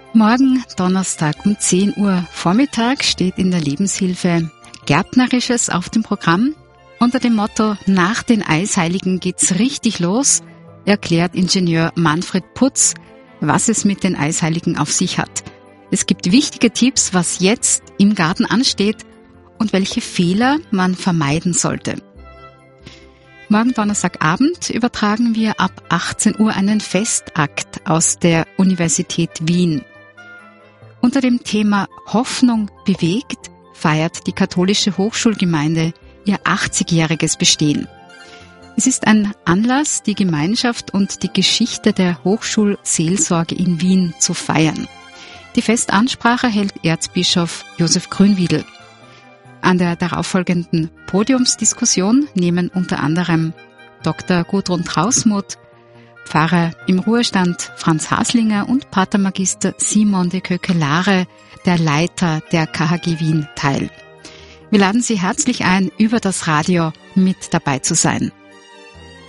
Morgen, Donnerstag um 10 Uhr Vormittag steht in der Lebenshilfe Gärtnerisches auf dem Programm. Unter dem Motto Nach den Eisheiligen geht's richtig los, erklärt Ingenieur Manfred Putz, was es mit den Eisheiligen auf sich hat. Es gibt wichtige Tipps, was jetzt im Garten ansteht und welche Fehler man vermeiden sollte. Morgen Donnerstagabend übertragen wir ab 18 Uhr einen Festakt aus der Universität Wien. Unter dem Thema Hoffnung bewegt feiert die katholische Hochschulgemeinde ihr 80-jähriges Bestehen. Es ist ein Anlass, die Gemeinschaft und die Geschichte der Hochschulseelsorge in Wien zu feiern. Die Festansprache hält Erzbischof Josef Grünwiedel. An der darauffolgenden Podiumsdiskussion nehmen unter anderem Dr. Gudrun Trausmuth, Pfarrer im Ruhestand Franz Haslinger und Patermagister Simon de Kökelare, der Leiter der KHG Wien, teil. Wir laden Sie herzlich ein, über das Radio mit dabei zu sein.